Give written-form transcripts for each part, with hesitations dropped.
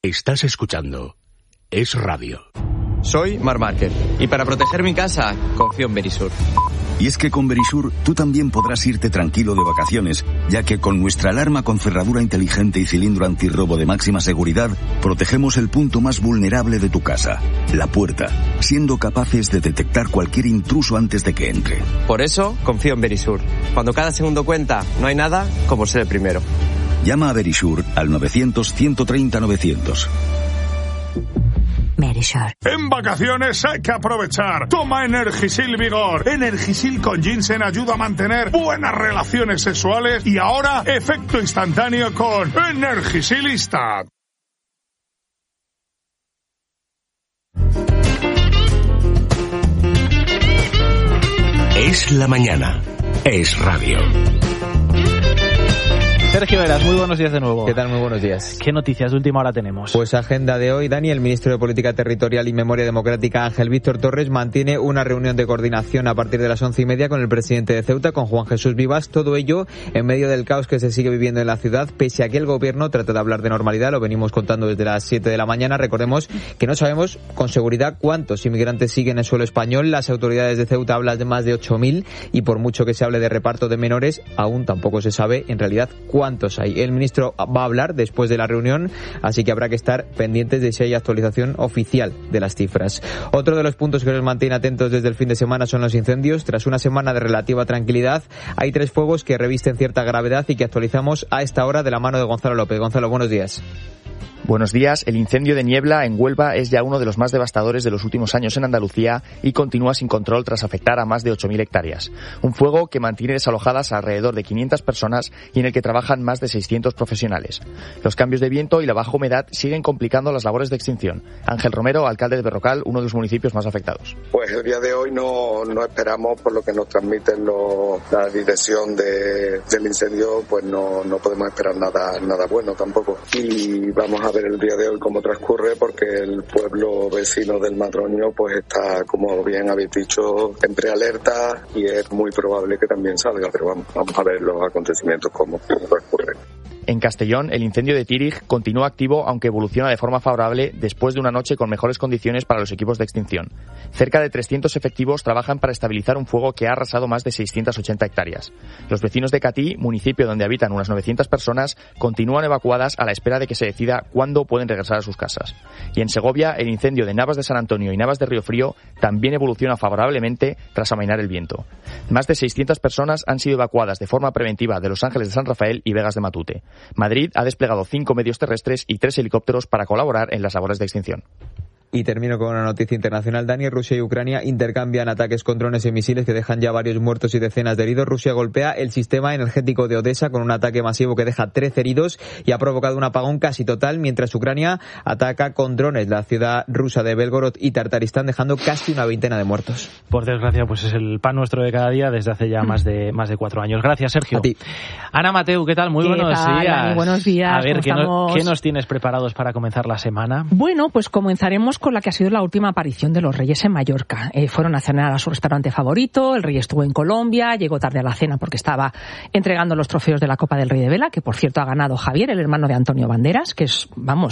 Estás escuchando Es Radio. Soy Marc Márquez y para proteger mi casa confío en Verisur. Y es que con Verisur tú también podrás irte tranquilo de vacaciones, ya que con nuestra alarma con cerradura inteligente y cilindro antirrobo de máxima seguridad, protegemos el punto más vulnerable de tu casa, la puerta, siendo capaces de detectar cualquier intruso antes de que entre. Por eso confío en Verisur. Cuando cada segundo cuenta, no hay nada como ser el primero. Llama a Verisur al 900-130-900. Verisur. En vacaciones hay que aprovechar. Toma Energisil Vigor. Energisil con ginseng ayuda a mantener buenas relaciones sexuales y ahora efecto instantáneo con Energisilista. Es la mañana. Es Radio. Sergio Heras, muy buenos días de nuevo. ¿Qué tal? Muy buenos días. ¿Qué noticias de última hora tenemos? Pues agenda de hoy, Dani, el ministro de Política Territorial y Memoria Democrática, Ángel Víctor Torres, mantiene una reunión de coordinación a partir de las 11:30 con el presidente de Ceuta, con Juan Jesús Vivas. Todo ello en medio del caos que se sigue viviendo en la ciudad, pese a que el gobierno trata de hablar de normalidad. Lo venimos contando desde las 7 de la mañana. Recordemos que no sabemos con seguridad cuántos inmigrantes siguen en suelo español. Las autoridades de Ceuta hablan de más de 8.000 y por mucho que se hable de reparto de menores, aún tampoco se sabe en realidad cuántos hay. El ministro va a hablar después de la reunión, así que habrá que estar pendientes de si hay actualización oficial de las cifras. Otro de los puntos que nos mantiene atentos desde el fin de semana son los incendios. Tras una semana de relativa tranquilidad, hay 3 fuegos que revisten cierta gravedad y que actualizamos a esta hora de la mano de Gonzalo López. Gonzalo, buenos días. Buenos días. El incendio de Niebla en Huelva es ya uno de los más devastadores de los últimos años en Andalucía y continúa sin control tras afectar a más de 8.000 hectáreas. Un fuego que mantiene desalojadas a alrededor de 500 personas y en el que trabajan más de 600 profesionales. Los cambios de viento y la baja humedad siguen complicando las labores de extinción. Ángel Romero, alcalde de Berrocal, uno de los municipios más afectados. Pues el día de hoy no esperamos, por lo que nos transmiten la dirección del incendio, pues no podemos esperar nada bueno tampoco. Y vamos a ver el día de hoy cómo transcurre, porque el pueblo vecino del Madroño pues está, como bien habéis dicho, en prealerta y es muy probable que también salga, pero vamos a ver los acontecimientos cómo transcurren. En Castellón, el incendio de Tírig continúa activo, aunque evoluciona de forma favorable después de una noche con mejores condiciones para los equipos de extinción. Cerca de 300 efectivos trabajan para estabilizar un fuego que ha arrasado más de 680 hectáreas. Los vecinos de Catí, municipio donde habitan unas 900 personas, continúan evacuadas a la espera de que se decida cuándo pueden regresar a sus casas. Y en Segovia, el incendio de Navas de San Antonio y Navas de Río Frío también evoluciona favorablemente tras amainar el viento. Más de 600 personas han sido evacuadas de forma preventiva de Los Ángeles de San Rafael y Vegas de Matute. Madrid ha desplegado 5 medios terrestres y 3 helicópteros para colaborar en las labores de extinción. Y termino con una noticia internacional. Dani, Rusia y Ucrania intercambian ataques con drones y misiles que dejan ya varios muertos y decenas de heridos. Rusia golpea el sistema energético de Odessa con un ataque masivo que deja 13 heridos y ha provocado un apagón casi total, mientras Ucrania ataca con drones la ciudad rusa de Belgorod y Tartaristán, dejando casi una veintena de muertos. Por desgracia, pues es el pan nuestro de cada día desde hace ya más de 4 años. Gracias, Sergio. A ti. Ana Mateu, ¿qué tal? Muy buenos días. Dani, buenos días. A ver, ¿qué nos tienes preparados para comenzar la semana? Bueno, pues comenzaremos con la que ha sido la última aparición de los Reyes en Mallorca. Fueron a cenar a su restaurante favorito, el Rey estuvo en Colombia, llegó tarde a la cena porque estaba entregando los trofeos de la Copa del Rey de Vela, que por cierto ha ganado Javier, el hermano de Antonio Banderas, que es,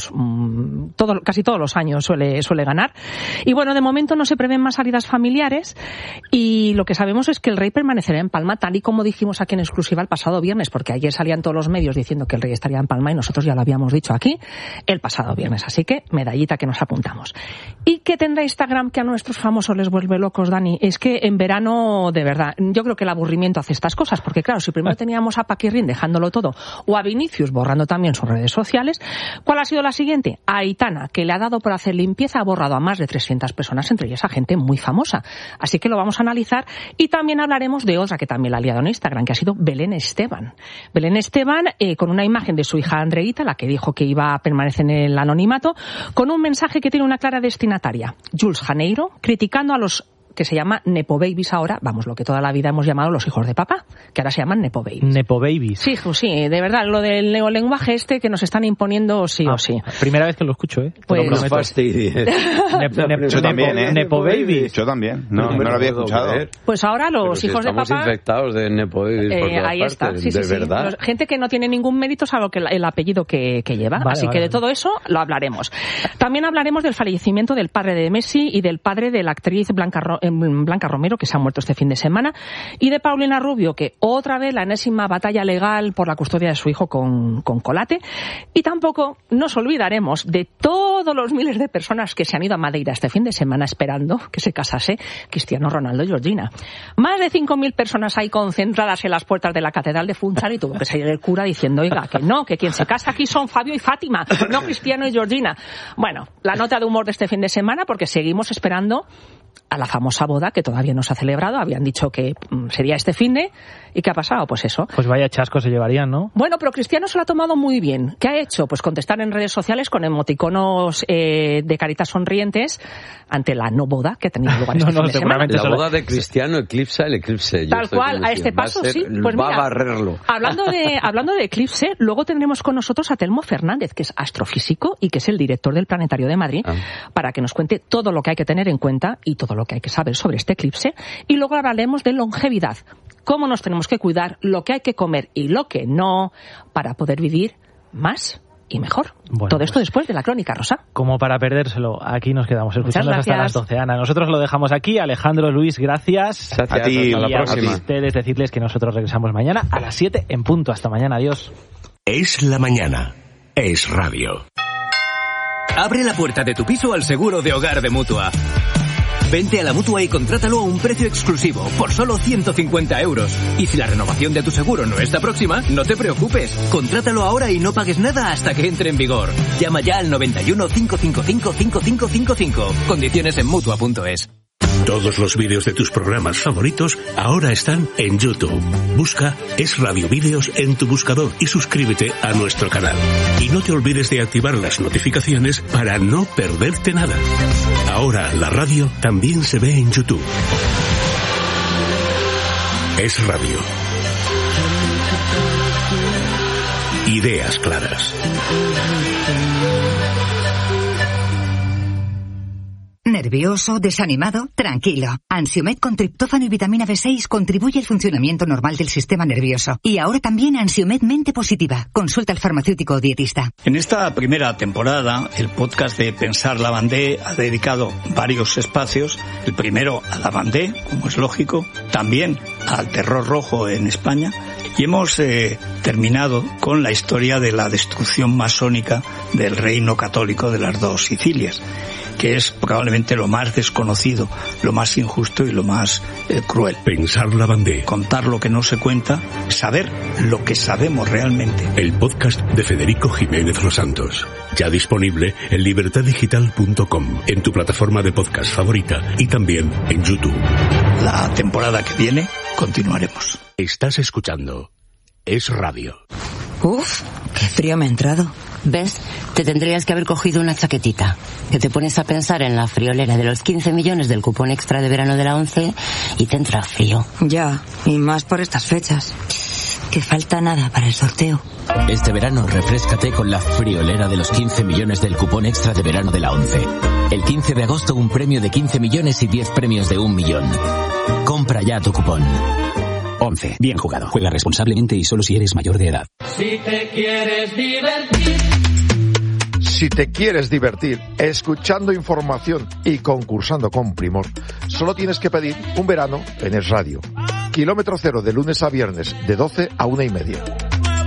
casi todos los años suele ganar. Y bueno, de momento no se prevén más salidas familiares y lo que sabemos es que el Rey permanecerá en Palma, tal y como dijimos aquí en exclusiva el pasado viernes, porque ayer salían todos los medios diciendo que el Rey estaría en Palma y nosotros ya lo habíamos dicho aquí el pasado viernes, así que medallita que nos apuntamos. ¿Y qué tendrá Instagram que a nuestros famosos les vuelve locos, Dani? Es que en verano, de verdad, yo creo que el aburrimiento hace estas cosas, porque claro, si primero teníamos a Paquirrín dejándolo todo, o a Vinicius borrando también sus redes sociales, ¿cuál ha sido la siguiente? A Aitana, que le ha dado por hacer limpieza, ha borrado a más de 300 personas, entre ellas a gente muy famosa. Así que lo vamos a analizar y también hablaremos de otra que también la ha liado en Instagram, que ha sido Belén Esteban. Belén Esteban, con una imagen de su hija Andreita, la que dijo que iba a permanecer en el anonimato, con un mensaje que tiene una clara destinataria. Jules Janeiro, criticando a los que se llama Nepo Babies ahora, vamos, lo que toda la vida hemos llamado los hijos de papá, que ahora se llaman Nepo Babies. Nepo Babies. Sí, sí, de verdad, lo del neolenguaje que nos están imponiendo sí o sí. Primera vez que lo escucho, Pues no fastidies. Yo también, Nepo Babies. Yo también, no lo había escuchado. Pues ahora los hijos de papá... Estamos infectados de Nepo Babies por todas ahí partes, está, sí, de verdad. Gente que no tiene ningún mérito salvo que el apellido que lleva, así que de todo eso lo hablaremos. También hablaremos del fallecimiento del padre de Messi y del padre de la actriz Blanca Romero, que se ha muerto este fin de semana, y de Paulina Rubio, que otra vez la enésima batalla legal por la custodia de su hijo con Colate. Y tampoco nos olvidaremos de todos los miles de personas que se han ido a Madeira este fin de semana esperando que se casase Cristiano Ronaldo y Georgina. Más de 5.000 personas hay concentradas en las puertas de la Catedral de Funchal y tuvo que salir el cura diciendo, oiga, que no, que quien se casa aquí son Fabio y Fátima, no Cristiano y Georgina. Bueno, la nota de humor de este fin de semana, porque seguimos esperando a la famosa boda que todavía no se ha celebrado. Habían dicho que sería este finde. ¿Y qué ha pasado? Pues eso. Pues vaya chasco se llevarían, ¿no? Bueno, pero Cristiano se lo ha tomado muy bien. ¿Qué ha hecho? Pues contestar en redes sociales con emoticonos de caritas sonrientes ante la no boda que ha tenido lugar este fin de semana. La boda de Cristiano eclipsa el eclipse. Tal cual, a este paso sí. Pues va mira, a barrerlo. Hablando de eclipse, luego tendremos con nosotros a Telmo Fernández, que es astrofísico y que es el director del Planetario de Madrid, para que nos cuente todo lo que hay que tener en cuenta y todo lo que hay que saber sobre este eclipse. Y luego hablaremos de longevidad, cómo nos tenemos que cuidar, lo que hay que comer y lo que no, para poder vivir más y mejor. Bueno, todo esto después de la crónica rosa. Como para perdérselo, aquí nos quedamos escuchando hasta las 12, Ana. Nosotros lo dejamos aquí. Alejandro, Luis, gracias. A ti, hasta la próxima. A ustedes decirles que nosotros regresamos mañana a las 7 en punto. Hasta mañana, adiós. Es la mañana. Es radio. Abre la puerta de tu piso al seguro de hogar de Mutua. Vente a la Mutua y contrátalo a un precio exclusivo, por solo 150 euros. Y si la renovación de tu seguro no está próxima, no te preocupes. Contrátalo ahora y no pagues nada hasta que entre en vigor. Llama ya al 91 555 5555. Condiciones en Mutua.es. Todos los vídeos de tus programas favoritos ahora están en YouTube. Busca Es Radio Vídeos en tu buscador y suscríbete a nuestro canal. Y no te olvides de activar las notificaciones para no perderte nada. Ahora la radio también se ve en YouTube. Es Radio. Ideas claras. ¿Nervioso? ¿Desanimado? Tranquilo. Ansiomed con triptófano y vitamina B6 contribuye al funcionamiento normal del sistema nervioso. Y ahora también Ansiomed Mente Positiva. Consulta al farmacéutico o dietista. En esta primera temporada, el podcast de Pensar Lavandé ha dedicado varios espacios. El primero a Lavandé, como es lógico, también al terror rojo en España. Y hemos terminado con la historia de la destrucción masónica del reino católico de las dos Sicilias, que es probablemente lo más desconocido, lo más injusto y lo más cruel. Pensar Lavandé. Contar lo que no se cuenta, saber lo que sabemos realmente. El podcast de Federico Jiménez Los Santos. Ya disponible en libertaddigital.com, en tu plataforma de podcast favorita y también en YouTube. La temporada que viene continuaremos. Estás escuchando Es Radio. Uf, qué frío me ha entrado. ¿Ves? Te tendrías que haber cogido una chaquetita. Que te pones a pensar en la friolera de los 15 millones del cupón extra de verano de la 11 y te entra frío. Ya, y más por estas fechas. Que falta nada para el sorteo. Este verano refréscate con la friolera de los 15 millones del cupón extra de verano de la 11. El 15 de agosto un premio de 15 millones y 10 premios de 1 millón. Compra ya tu cupón. 11. Bien jugado. Juega responsablemente y solo si eres mayor de edad. Si te quieres divertir. Si te quieres divertir escuchando información y concursando con primor, solo tienes que pedir un verano en Es Radio. Kilómetro cero de lunes a viernes de 12 a 1:30.